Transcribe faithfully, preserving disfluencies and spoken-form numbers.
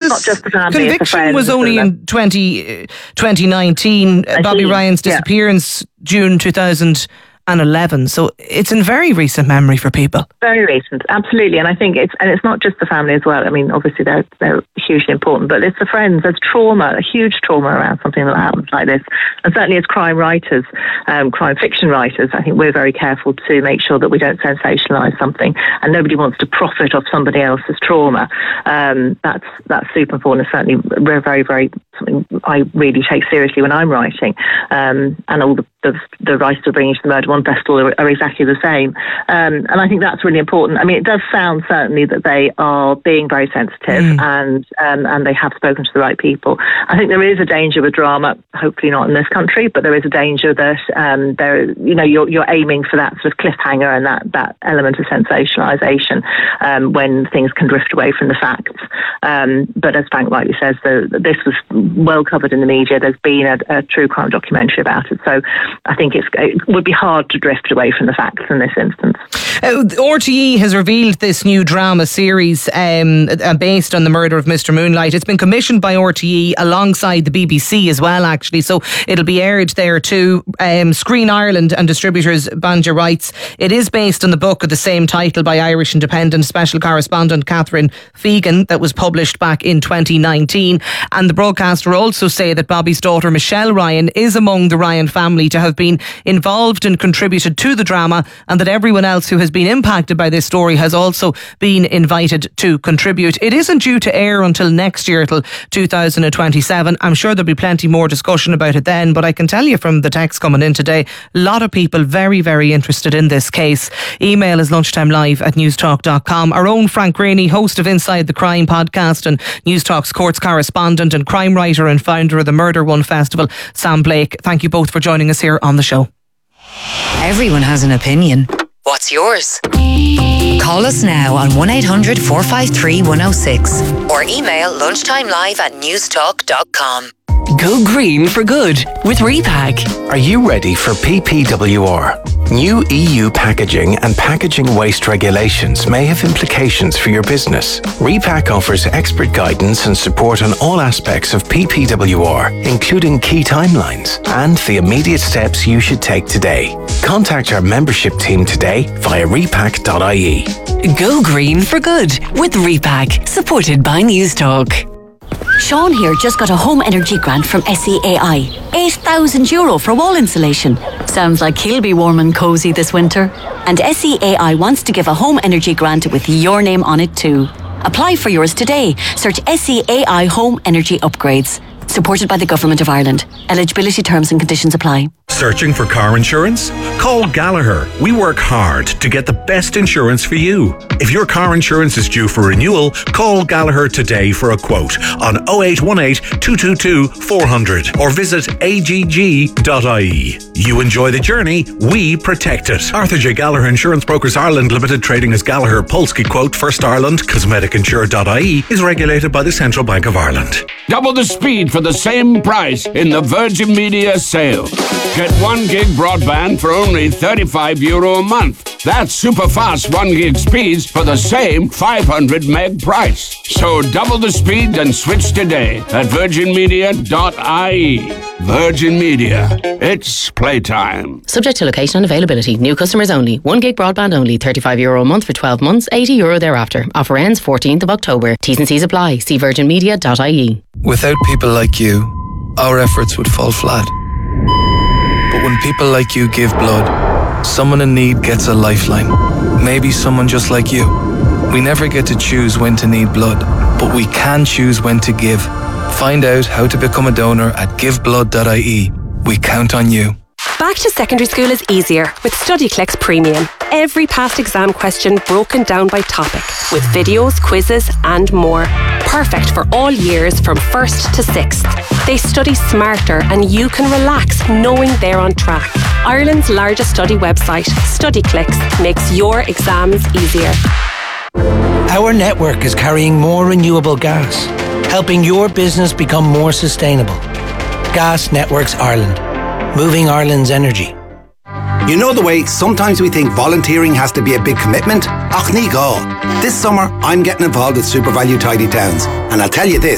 not just the family, conviction it's the friends, was only in twenty, twenty nineteen. Bobby Ryan's disappearance, yeah. June two thousand eleven. So it's in very recent memory for people. Very recent, absolutely. And I think it's and it's not just the family as well. I mean, obviously they're they're hugely important, but it's the friends. There's trauma, a huge trauma around something that happens like this. And certainly as crime writers, um, crime fiction writers, I think we're very careful to make sure that we don't sensationalise something, and nobody wants to profit off somebody else's trauma. Um, that's that's super important. It's certainly we're very, very something I really take seriously when I'm writing. Um, and all the, the the writers of Bringing to the Murder One Festival are, are exactly the same. Um, and I think that's really important. I mean, it does sound certainly that they are being very sensitive mm. and um, and they have spoken to the right people. I think there is a danger with drama, hopefully not in this country, but there is a danger that um, there, you know, you're you're aiming for that sort of cliffhanger and that, that element of sensationalisation um, when things can drift away from the facts. Um, but as Frank rightly says, the, this was well covered in the media. There's been a, a true crime documentary about it. So I think it's, it would be hard to drift away from the facts in this instance. Uh, R T E has revealed this new drama series um, based on the murder of Mister Moonlight. It's been commissioned by R T E alongside the B B C as well, actually. So it'll be aired there too. Um, Screen Ireland and distributors Banja writes, it is based on the book of the same title by Irish Independent special correspondent Catherine Fegan that was published back in twenty nineteen. And the broadcaster also say that Bobby's daughter Michelle Ryan is among the Ryan family to have been involved and contributed to the drama, and that everyone else who has been impacted by this story has also been invited to contribute. It isn't due to air until next year, till two thousand twenty-seven. I'm sure there'll be plenty more discussion about it then, but I can tell you from the text coming in today, a lot of people very, very interested in this case. Email is lunchtimelive at newstalk dot com. Our own Frank Greaney, host of Inside the Crime podcast and Newstalk's courts correspondent and crime writer and founder of the Murder One Festival, Sam Blake. Thank you both for joining us here on the show. Everyone has an opinion. What's yours? Call us now on one eight hundred four five three one oh six or email lunchtimelive at newstalk dot com. Go green for good with Repack. Are you ready for P P W R? New E U packaging and packaging waste regulations may have implications for your business. Repack offers expert guidance and support on all aspects of P P W R, including key timelines and the immediate steps you should take today. Contact our membership team today via repack dot I E. Go green for good with Repack, supported by Newstalk. Sean here just got a home energy grant from S E A I. eight thousand euro for wall insulation. Sounds like he'll be warm and cosy this winter. And S E A I wants to give a home energy grant with your name on it too. Apply for yours today. Search S E A I Home Energy Upgrades. Supported by the Government of Ireland. Eligibility terms and conditions apply. Searching for car insurance? Call Gallagher. We work hard to get the best insurance for you. If your car insurance is due for renewal, call Gallagher today for a quote on oh eight one eight, two two two, four hundred or visit A G G dot I E. You enjoy the journey, we protect it. Arthur J. Gallagher Insurance Brokers Ireland Limited, trading as Gallagher Polski Quote, First Ireland, Cosmetic Insure dot I E, is regulated by the Central Bank of Ireland. Double the speed for the same price in the Virgin Media sale. Get one gig broadband for only thirty-five euro a month. That's super fast one gig speeds for the same five hundred meg price. So double the speed and switch today at virgin media dot I E. Virgin Media. It's playtime. Subject to location and availability. New customers only. one gig broadband only. thirty-five euro a month for twelve months. eighty euro thereafter. Offer ends fourteenth of October. T's and C's apply. See virgin media dot I E. Without people like you, our efforts would fall flat. But when people like you give blood, someone in need gets a lifeline. Maybe someone just like you. We never get to choose when to need blood, but we can choose when to give. Find out how to become a donor at give blood dot I E. We count on you. Back to secondary school is easier with StudyClicks Premium. Every past exam question broken down by topic, with videos, quizzes and more. Perfect for all years from first to sixth. They study smarter and you can relax knowing they're on track. Ireland's largest study website, StudyClicks, makes your exams easier. Our network is carrying more renewable gas, helping your business become more sustainable. Gas Networks Ireland. Moving Ireland's energy. You know the way sometimes we think volunteering has to be a big commitment? Ach ní gá. This summer I'm getting involved with SuperValue Tidy Towns, and I'll tell you this,